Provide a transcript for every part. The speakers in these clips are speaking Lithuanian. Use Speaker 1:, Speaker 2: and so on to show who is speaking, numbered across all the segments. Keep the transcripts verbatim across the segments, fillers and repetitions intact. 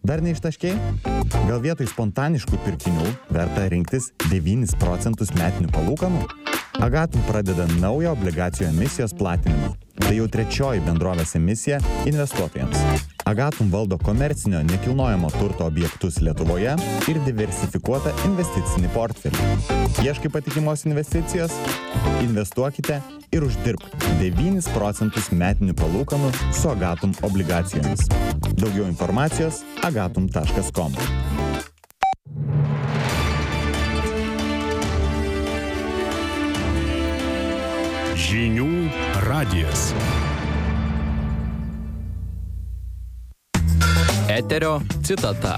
Speaker 1: Dar neištaškiai? Gal vietoj spontaniškų pirkinių verta rinktis devynis procentus metinių palūkanų? Agatum pradeda naują obligacijų emisijos platinimą. Tai jau trečioji bendrovės emisija investuotojams. Agatum valdo komercinio nekilnojamo turto objektus Lietuvoje ir diversifikuotą investicinį portfelį. Ieškai patikimos investicijos? Investuokite ir uždirbk devynis procentus metinių palūkanų su Agatum obligacijomis. Daugiau informacijos agatum taškas com.
Speaker 2: Žinių radijas. Eterio citata.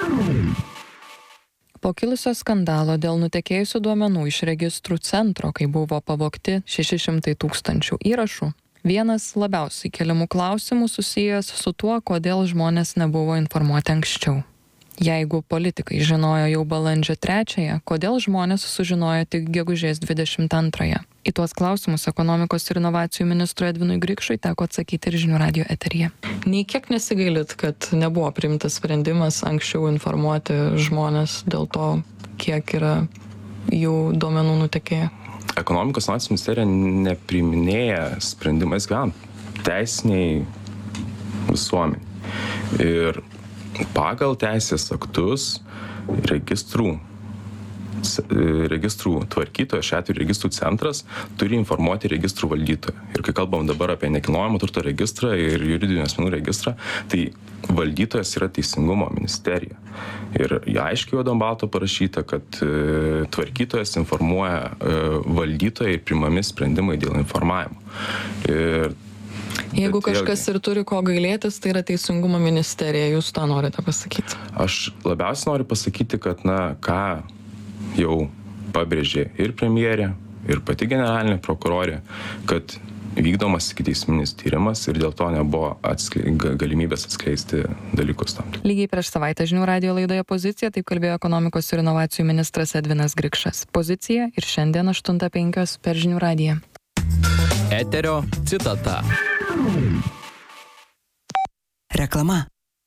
Speaker 3: Po kilusio skandalo dėl nutekėjusių duomenų iš registrų centro, kai buvo pavogti šeši šimtai tūkstančių įrašų, vienas labiausiai keliamų klausimų susijęs su tuo, kodėl žmonės nebuvo informuoti anksčiau. Jeigu politikai žinojo jau balandžio trečiąją, kodėl žmonės sužinojo tik gegužės dvidešimt antrąją? Į tuos klausimus ekonomikos ir inovacijų ministrui Edvinui Grikšui teko atsakyti ir Žinių radijo eteryje. Nei kiek nesigailit, kad nebuvo priimtas sprendimas anksčiau informuoti žmonės dėl to, kiek yra jų duomenų nutekėję?
Speaker 4: Ekonomikos inovacijų ministerija nepriiminėja sprendimą, mes gyvenam teisiniai visuomeniai. Ir pagal teisės aktus registrų, registrų tvarkytojas, šiuo atveju registrų centras, turi informuoti registrų valdytoją. Ir kai kalbam dabar apie nekilnojamo turto registrą ir juridinių asmenų registrą, tai valdytojas yra Teisingumo ministerija. Ir aiškiai juodu ant balto parašyta, kad e, tvarkytojas informuoja e, valdytoją ir priimami sprendimai dėl informavimo. Ir
Speaker 3: Jeigu kažkas ir turi ko gailėtis, tai yra Teisingumo ministerija. Jūs tą norite pasakyti?
Speaker 4: Aš labiausiai noriu pasakyti, kad, na, ką jau pabrėžė ir premjerė, ir pati generalinė prokurorė, kad vykdomas ikiteisminis tyrimas ir dėl to nebuvo atskle... galimybės atskleisti dalykus tam.
Speaker 3: Lygiai prieš savaitę Žinių radijo laidoje Pozicija, taip kalbėjo ekonomikos ir inovacijų ministras Edvinas Grikšas. Pozicija ir šiandien aštuntą penkios per Žinių radiją.
Speaker 2: Eterio citata.
Speaker 5: Reklama.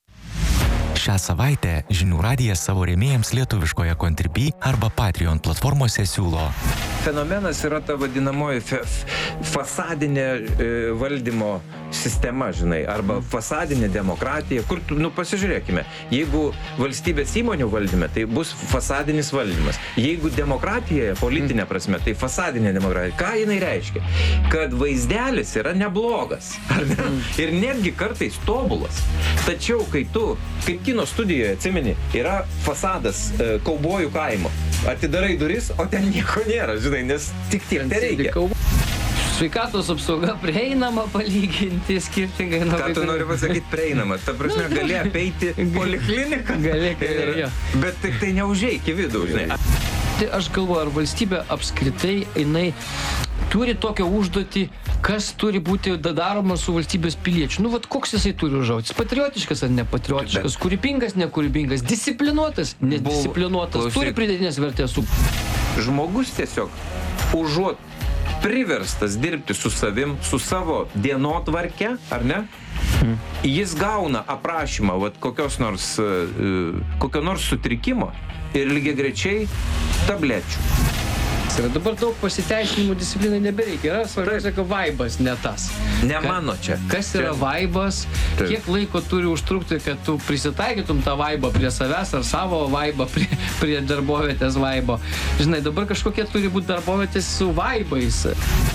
Speaker 5: Šią savaitę Žinių radijas savo rėmėjams lietuviškoje Contribui arba Patreon platformose siūlo.
Speaker 6: Fenomenas yra ta vadinamoji fe, fasadinė e, valdymo sistema, žinai, arba fasadinė demokratija, kur, nu, pasižiūrėkime, jeigu valstybės įmonių valdyme, tai bus fasadinis valdymas. Jeigu demokratijoje, politinė prasme, tai fasadinė demokratija. Ką jinai reiškia? Kad vaizdelis yra neblogas, ar ne? Ir netgi kartais tobulas. Tačiau, kai tu, kaip kino studijoje, atsimeni, yra fasadas e, kaubojų kaimo, atidarai duris, o ten nieko nėra, žinai, nes tik tiek tai reikia.
Speaker 7: Sveikatos apsauga prieinama palyginti skirtingai nuo...
Speaker 6: Ką tu nori pasakyti prieinama? Ta prasme, gali apeiti polikliniką.
Speaker 7: Gali, gali.
Speaker 6: Bet tik tai neužeik į vidų, žinai.
Speaker 7: Tai aš galvoju, ar valstybė apskritai, jinai turi tokią užduotį, kas turi būti daroma su valstybės piliečiu. Nu, vat koks jisai turi užauti? Patriotiškas ar nepatriotiškas? Kūrybingas, nekūrybingas? Disciplinuotas, nedisciplinuotas? Turi pridėtinės vertės su...
Speaker 6: Žmogus tiesiog užuot priverstas dirbti su savim, su savo dienotvarke, ar ne? Hmm. Jis gauna aprašymą vat, kokios nors, uh, kokio nors sutrikimo ir lygiagrečiai tablečių.
Speaker 7: Ir dabar daug pasiteisinimų disciplinai nebereikia. Yra svarbiausia, kad vaibas ne tas.
Speaker 6: Ne Ka, mano čia.
Speaker 7: Kas yra
Speaker 6: čia.
Speaker 7: vaibas? Taip. Kiek laiko turi užtrukti, kad tu prisitaikytum tą vaibą prie savęs ar savo vaibą prie, prie darbovietės vaibo? Žinai, dabar kažkokie turi būti darbovietės su vaibais.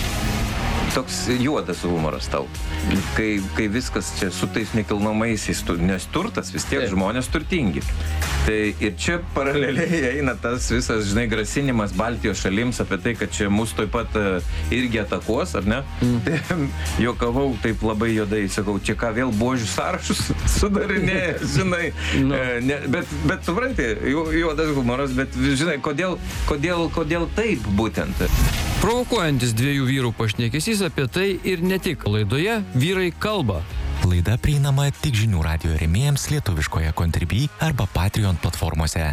Speaker 6: Toks juodas humoras tau. Kai, kai viskas čia su tais nekilnojamaisiais, nes turtas vis tiek žmonės turtingi. Tai ir čia paraleliai eina tas visas, žinai, grasinimas Baltijos šalims apie tai, kad čia mus taip pat irgi atakuos, ar ne? Mm. Tai juokavau taip labai juodai, sakau, čia ką vėl buožių sąrašus sudarinėja, žinai. No. Ne, bet, bet supranti, juodas humoras, bet žinai, kodėl, kodėl, kodėl taip būtent?
Speaker 2: Provokuojantis dviejų vyrų pašnekesys apie tai ir ne tik. Laidoje Vyrai kalba.
Speaker 5: Laida prieinama tik Žinių radijo rėmėjams lietuviškoje Contribui arba Patreon platformose.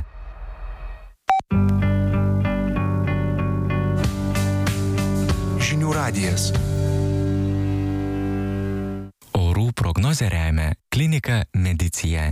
Speaker 5: Žinių radijas. Orų prognozę remia klinika Medicija.